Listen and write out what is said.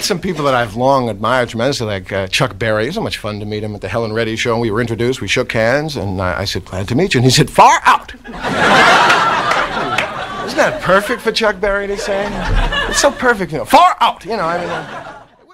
met some people that I've long admired tremendously, like Chuck Berry. It was so much fun to meet him at the Helen Reddy show. We were introduced, we shook hands, and I said, glad to meet you. And he said, far out. Isn't that perfect for Chuck Berry to say? It's so perfect, far out, I mean...